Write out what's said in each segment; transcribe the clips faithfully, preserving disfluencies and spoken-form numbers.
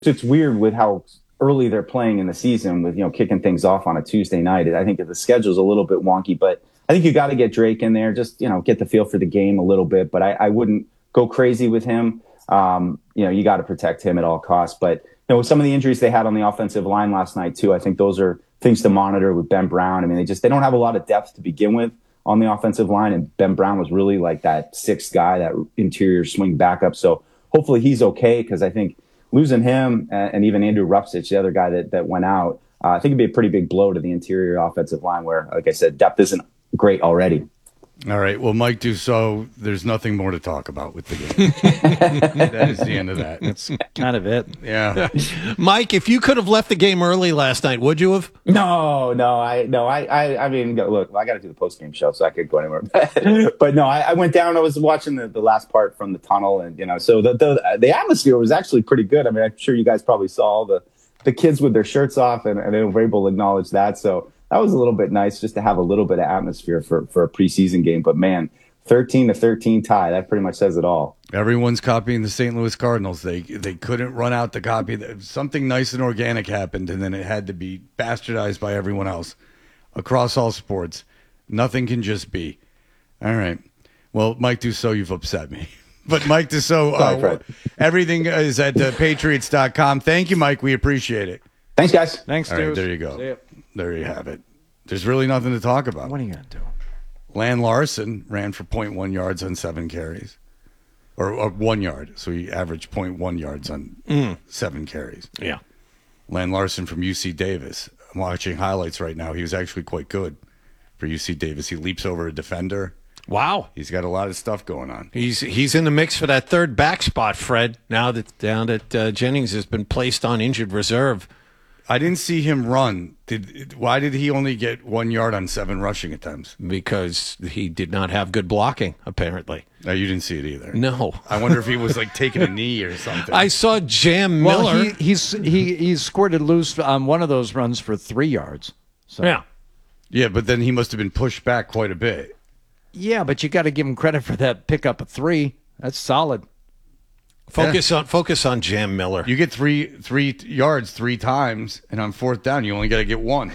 it's weird with how early they're playing in the season with, you know, kicking things off on a Tuesday night. I think the schedule's a little bit wonky, but I think you got to get Drake in there, just, you know, get the feel for the game a little bit. But I, I wouldn't go crazy with him. Um, you know, you got to protect him at all costs. But, you know, with some of the injuries they had on the offensive line last night, too, I think those are things to monitor with Ben Brown. I mean, they just they don't have a lot of depth to begin with on the offensive line. And Ben Brown was really like that sixth guy, that interior swing backup. So hopefully he's okay, because I think losing him and even Andrew Rupsich, the other guy that, that went out, uh, I think it'd be a pretty big blow to the interior offensive line where, like I said, depth isn't great already. All right. Well, Mike Dussault, there's nothing more to talk about with the game. That is the end of that. That's kind of it. Yeah. Mike, if you could have left the game early last night, would you have? No, no, I, no, I, I, I mean, look, I got to do the post game show, so I could go anywhere. But no, I, I went down. I was watching the, the last part from the tunnel, and you know, so the, the the atmosphere was actually pretty good. I mean, I'm sure you guys probably saw all the the kids with their shirts off, and, and they were able to acknowledge that. So that was a little bit nice just to have a little bit of atmosphere for, for a preseason game. But man, thirteen to thirteen tie, that pretty much says it all. Everyone's copying the Saint Louis Cardinals. They they couldn't run out the copy. Something nice and organic happened, and then it had to be bastardized by everyone else across all sports. Nothing can just be. All right. Well, Mike Dussault, you've upset me. But Mike Dussault, uh, everything is at uh, patriots dot com. Thank you, Mike. We appreciate it. Thanks, guys. Thanks, All dude. right, there you go. There you have it. There's really nothing to talk about. What are you going to do? Lan Larson ran for point one yards on seven carries. Or, or one yard. So he averaged point one yards on mm. seven carries. Yeah. Lan Larson from U C Davis. I'm watching highlights right now. He was actually quite good for U C Davis. He leaps over a defender. Wow. He's got a lot of stuff going on. He's he's in the mix for that third back spot, Fred, now that, now that uh, Jennings has been placed on injured reserve. I didn't see him run. Did why did he only get one yard on seven rushing attempts? Because he did not have good blocking, apparently. No, you didn't see it either. No. I wonder if he was like taking a knee or something. I saw Jam Miller. Well, he, he's he he's squirted loose on one of those runs for three yards. So. Yeah. Yeah, but then he must have been pushed back quite a bit. Yeah, but you got to give him credit for that pickup of three. That's solid. Focus yeah. on focus on Jam Miller. You get three three yards three times, and on fourth down, you only got to get one.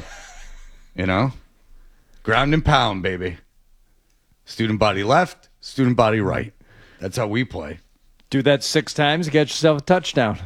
You know, ground and pound, baby. Student body left, student body right. That's how we play. Do that six times, get yourself a touchdown.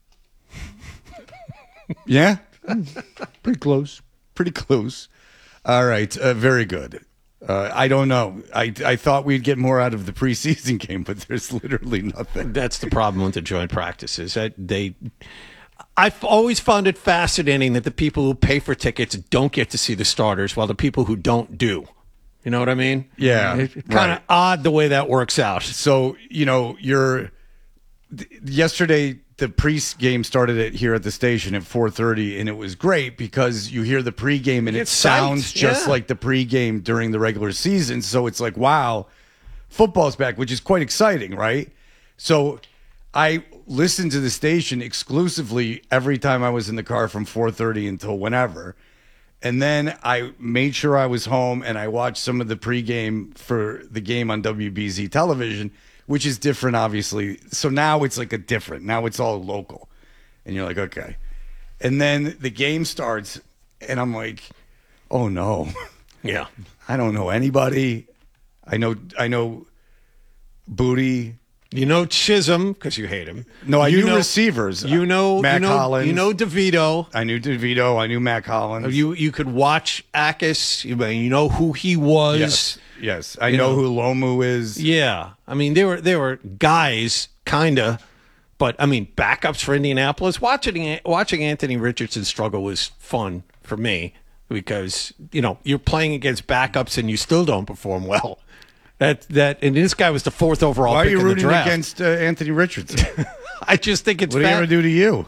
Yeah, pretty close. Pretty close. All right, uh, very good. Uh, I don't know. I I thought we'd get more out of the preseason game, but there's literally nothing. That's the problem with the joint practices. That they, I've always found it fascinating that the people who pay for tickets don't get to see the starters, while the people who don't do. You know what I mean? Yeah, it's kind of right. odd the way that works out. So you know, you're yesterday. The pre-game started at here at the station at four thirty, and it was great because you hear the pre-game and it sounds psyched. just yeah. like the pre-game during the regular season. So it's like, wow, football's back, which is quite exciting, right? So I listened to the station exclusively every time I was in the car from four thirty until whenever. And then I made sure I was home and I watched some of the pre-game for the game on W B Z television, which is different, obviously. So now it's like a different. Now it's all local. And you're like, okay. And then the game starts, and I'm like, oh, no. Yeah. I don't know anybody. I know I know Booty. You know Chisholm, because you hate him. No, I you knew know, receivers. You know Matt you know, Collins. You know DeVito. I knew DeVito. I knew Matt Collins. You you could watch Akis. You, you know who he was. Yes. Yes, I You know, know, who Lomu is. Yeah, I mean there were there were guys, kinda, but I mean backups for Indianapolis. Watching watching Anthony Richardson struggle was fun for me because you know you're playing against backups and you still don't perform well. That that and this guy was the fourth overall. Why are pick you in the rooting draft. against uh, Anthony Richardson? I just think it's what are you going to do to you?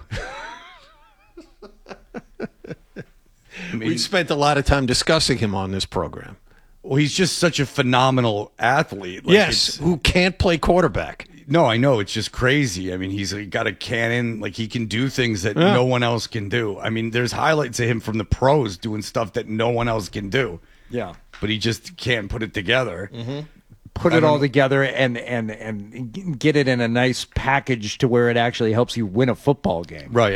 I mean, we've spent a lot of time discussing him on this program. Well, he's just such a phenomenal athlete. Like yes, who can't play quarterback. No, I know. It's just crazy. I mean, he's got a cannon. Like, he can do things that Yeah. no one else can do. I mean, there's highlights of him from the pros doing stuff that no one else can do. Yeah. But he just can't put it together. Mm-hmm. put I it don't all know. together and, and, and get it in a nice package to where it actually helps you win a football game. Right.